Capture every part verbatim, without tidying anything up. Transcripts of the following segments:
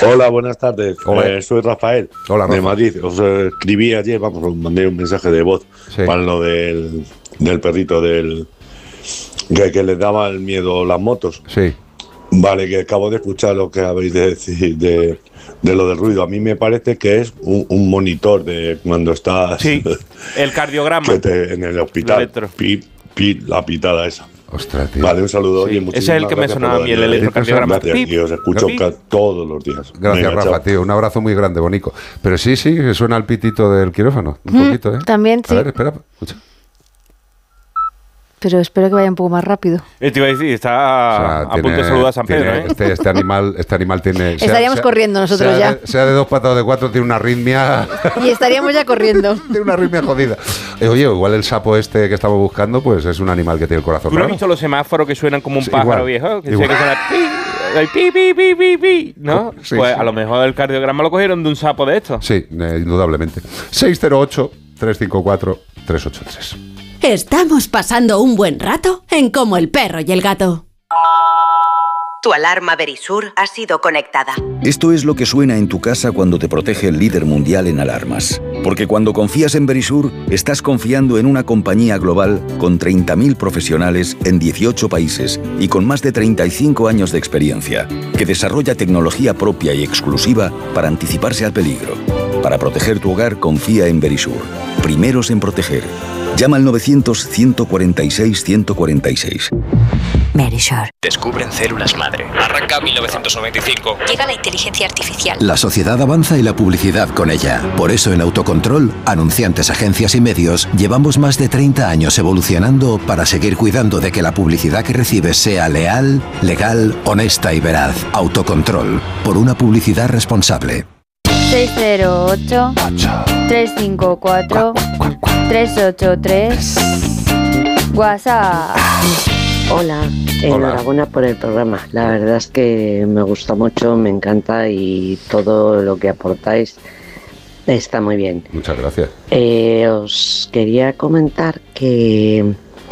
Hola, buenas tardes. Eh, soy Rafael, Hola, de Rafa. Madrid. Os eh, escribí ayer, vamos, os mandé un mensaje de voz Sí. para lo del, del perrito, del que, que le daba el miedo las motos. Sí. Vale, que acabo de escuchar lo que habéis de decir de, de lo del ruido. A mí me parece que es un, un monitor de cuando estás Sí, el cardiograma. que te- en el hospital. Pi, pi, la pitada esa. Ostras, tío. Vale, un saludo. Sí, Oye, ese es el muchísimas que me gracias sonaba por a mí, el lo de- electrocardiograma. Gracias, y os escucho Pip. ca- todos los días. Gracias, Venga, Rafa, chao. tío. Un abrazo muy grande, Bonico. Pero sí, sí, que suena el pitito del quirófano. Un Mm, poquito, ¿eh? también, A sí. ver, espera, escucha. Pero espero que vaya un poco más rápido. Eh, Te iba a decir, está O sea, a tiene- punto de saludar a San tiene- Pedro, ¿eh? Este, este animal, este animal tiene... sea- Estaríamos sea- corriendo nosotros sea ya. de- sea de dos patas o de cuatro, tiene una arritmia... Y estaríamos ya corriendo. tiene una arritmia jodida. Eh, oye, igual el sapo este que estamos buscando, pues es un animal que tiene el corazón ¿Tú no has raro. visto los semáforos que suenan como un Sí, pájaro igual, viejo? Que, igual. sé que suena pi, el pi, pi, pi, pi, pi, ¿no? Sí, pues sí. a lo mejor el cardiograma lo cogieron de un sapo de estos. Sí, eh, indudablemente. seis cero ocho, tres cinco cuatro, tres ocho tres. Estamos pasando un buen rato en Como el perro y el gato. Tu alarma Verisur ha sido conectada. Esto es lo que suena en tu casa cuando te protege el líder mundial en alarmas. Porque cuando confías en Verisur, estás confiando en una compañía global con treinta mil profesionales en dieciocho países y con más de treinta y cinco años de experiencia, que desarrolla tecnología propia y exclusiva para anticiparse al peligro. Para proteger tu hogar, confía en Verisur. Primeros en proteger. Llama al novecientos, ciento cuarenta y seis, ciento cuarenta y seis. Verisur. Descubren células madre. Arranca mil novecientos noventa y cinco. Llega la inteligencia artificial. La sociedad avanza y la publicidad con ella. Por eso en Autocontrol, anunciantes, agencias y medios, llevamos más de treinta años evolucionando para seguir cuidando de que la publicidad que recibes sea leal, legal, honesta y veraz. Autocontrol, por una publicidad responsable. seis cero ocho, tres cinco cuatro, tres ocho tres. WhatsApp. Hola, enhorabuena por el programa. La verdad es que me gusta mucho, me encanta y todo lo que aportáis está muy bien. Muchas gracias. Eh, os quería comentar que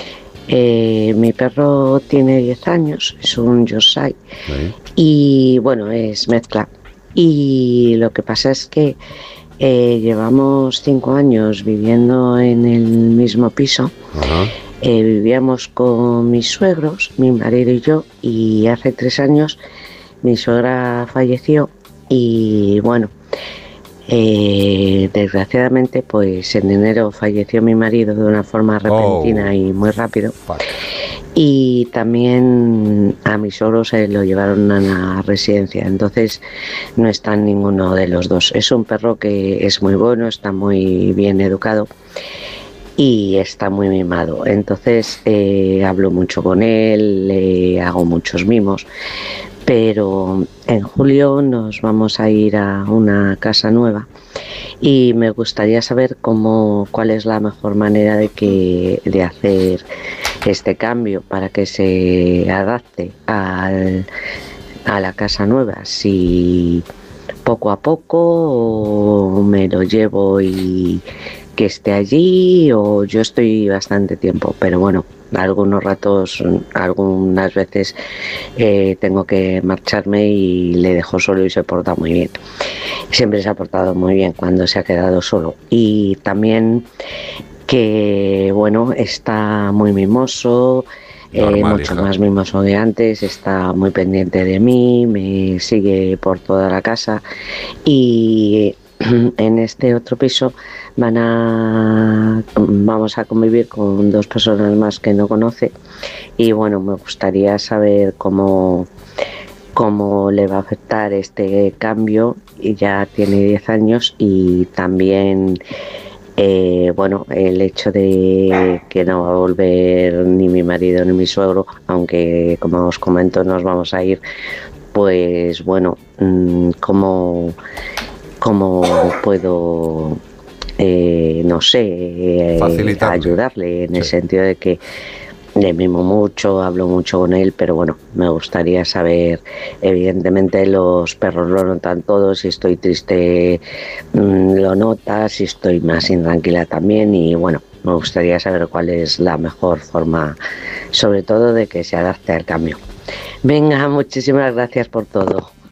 eh, mi perro tiene diez años, es un Yorkshire Sí. y bueno, es mezcla. Y lo que pasa es que eh, llevamos cinco años viviendo en el mismo piso. Ajá. Eh, vivíamos con mis suegros, mi marido y yo, y hace tres años mi suegra falleció y bueno, eh, desgraciadamente pues en enero falleció mi marido de una forma repentina Oh. y muy rápido. Fuck. Y también a mis suegros se lo llevaron a la residencia, entonces no está ninguno de los dos. Es un perro que es muy bueno, está muy bien educado y está muy mimado. Entonces eh, hablo mucho con él, le hago muchos mimos, pero en julio nos vamos a ir a una casa nueva y me gustaría saber cómo, cuál es la mejor manera de que de hacer este cambio para que se adapte al, a la casa nueva. Si poco a poco o me lo llevo y que esté allí, o yo estoy bastante tiempo, pero bueno, algunos ratos, algunas veces eh, tengo que marcharme y le dejo solo y se porta muy bien. Siempre se ha portado muy bien cuando se ha quedado solo. Y también que, bueno, está muy mimoso, eh, Normal, mucho hija. más mimoso que antes, está muy pendiente de mí, me sigue por toda la casa y en este otro piso van a vamos a convivir con dos personas más que no conoce y bueno, me gustaría saber cómo cómo le va a afectar este cambio. Y ya tiene diez años y también eh, bueno, el hecho de que no va a volver ni mi marido ni mi suegro, aunque como os comento nos vamos a ir, pues bueno, cómo cómo puedo eh, no sé, eh, ayudarle en el sentido de que le mimo mucho, hablo mucho con él, pero bueno, me gustaría saber, evidentemente los perros lo notan todo, si estoy triste mmm, lo nota, si estoy más intranquila también y bueno, me gustaría saber cuál es la mejor forma, sobre todo de que se adapte al cambio. Venga, muchísimas gracias por todo.